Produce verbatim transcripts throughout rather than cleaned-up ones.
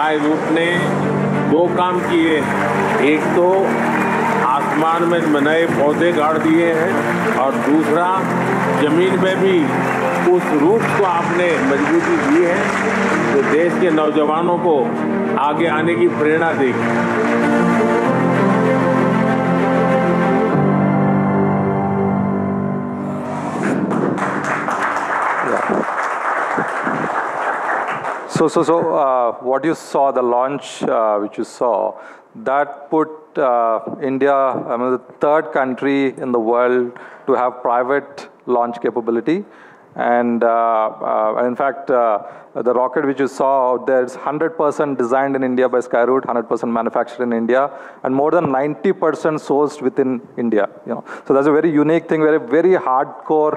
Skyroot ने दो काम किए। एक तो आसमान में नए पौधे गाड़ दिए हैं और दूसरा जमीन में भी उस रूट को आपने मजबूती दी है जो देश के नौजवानों को आगे आने की प्रेरणा देगी। So, so, so uh, what you saw, the launch uh, which you saw, that put uh, India, I mean, the third country in the world to have private launch capability. And, uh, uh, and in fact, uh, the rocket which you saw out there is one hundred percent designed in India by Skyroot, one hundred percent manufactured in India, and more than ninety percent sourced within India. You know, so that's a very unique thing, very, very hardcore.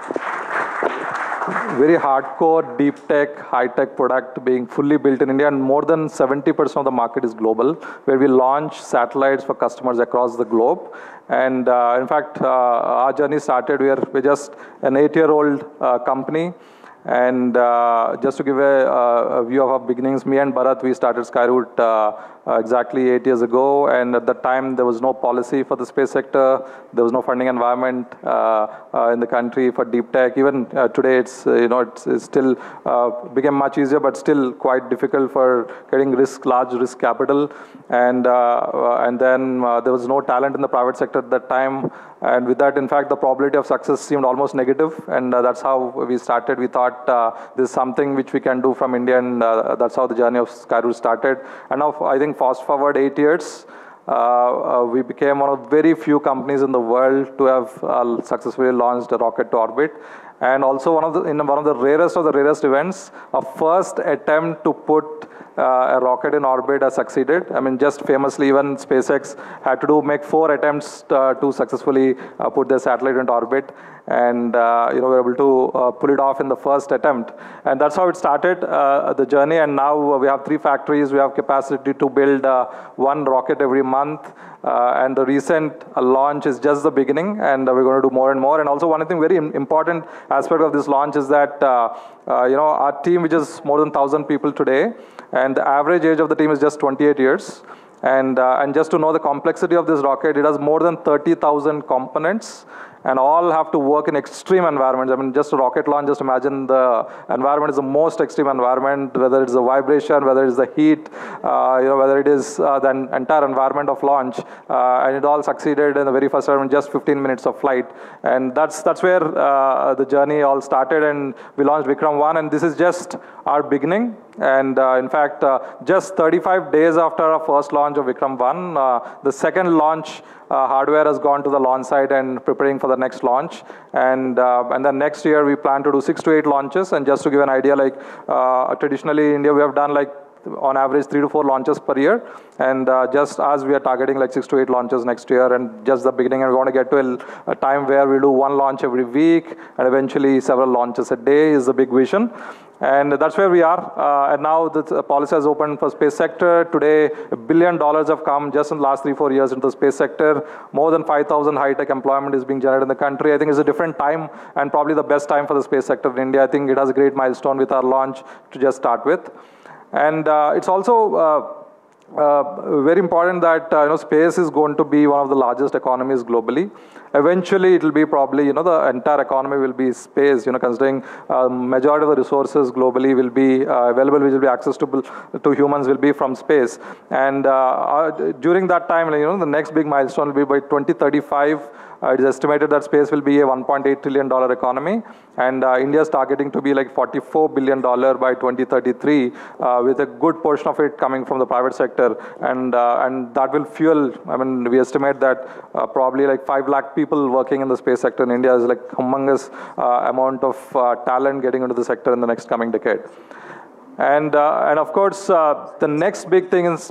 Very hardcore, deep tech, high tech product being fully built in India, and more than seventy percent of the market is global, where we launch satellites for customers across the globe. And uh, in fact, uh, our journey started, we are, we're just an eight-year-old uh, company. And uh, just to give a, uh, a view of our beginnings, me and Bharat, we started Skyroot uh, uh, exactly eight years ago. And at that time, there was no policy for the space sector. There was no funding environment uh, uh, in the country for deep tech. Even uh, today, it's uh, you know it's, it's still uh, became much easier, but still quite difficult for getting risk, large risk capital. And uh, uh, and then uh, there was no talent in the private sector at that time. And with that, in fact, the probability of success seemed almost negative. And uh, that's how we started. We thought uh, this is something which we can do from India, and uh, that's how the journey of Skyroot started. And now, I think, fast forward eight years, uh, uh, we became one of very few companies in the world to have uh, successfully launched a rocket to orbit. And also one of the, in one of the rarest of the rarest events, a first attempt to put uh, a rocket in orbit has succeeded. I mean, just famously, even SpaceX had to do make four attempts uh, to successfully uh, put their satellite into orbit. And uh, you know, we were able to uh, pull it off in the first attempt. And that's how it started, uh, the journey. And now we have three factories. We have capacity to build uh, one rocket every month. Uh, and the recent uh, launch is just the beginning, and uh, we're going to do more and more. And also, one thing very important aspect of this launch is that uh, uh, you know, our team, which is more than one thousand people today, and the average age of the team is just twenty-eight years. And, uh, and just to know the complexity of this rocket, it has more than thirty thousand components, and all have to work in extreme environments. I mean, just a rocket launch, just imagine the environment is the most extreme environment, whether it's the vibration, whether it's the heat, uh, you know, whether it is uh, the entire environment of launch. Uh, and it all succeeded in the very first time in just fifteen minutes of flight. And that's, that's where uh, the journey all started. And we launched Vikram one, and this is just our beginning. And uh, in fact, uh, just thirty-five days after our first launch of Vikram one, uh, the second launch uh, hardware has gone to the launch site and preparing for the next launch. And uh, and then next year we plan to do six to eight launches. And just to give an idea, like uh, traditionally in India we have done like on average three to four launches per year. And uh, just as we are targeting like six to eight launches next year, and just the beginning, and we want to get to a, a time where we do one launch every week and eventually several launches a day is the big vision. And that's where we are. Uh, and now the policy has opened for space sector. Today, a billion dollars have come just in the last three, four years into the space sector. More than five thousand high-tech employment is being generated in the country. I think it's a different time and probably the best time for the space sector in India. I think it has a great milestone with our launch to just start with. And uh, it's also uh, uh, very important that uh, you know, space is going to be one of the largest economies globally. Eventually, it will be probably, you know, the entire economy will be space, you know, considering uh, majority of the resources globally will be uh, available, which will be accessible to humans will be from space. And uh, uh, during that time, you know, the next big milestone will be by twenty thirty-five. Uh, it is estimated that space will be a one point eight trillion dollar economy, and uh, India is targeting to be like forty-four billion dollars by twenty thirty-three, uh, with a good portion of it coming from the private sector, and uh, and that will fuel. I mean, we estimate that uh, probably like five lakh people working in the space sector in India is like humongous uh, amount of uh, talent getting into the sector in the next coming decade. And, uh, and of course, uh, the next big thing in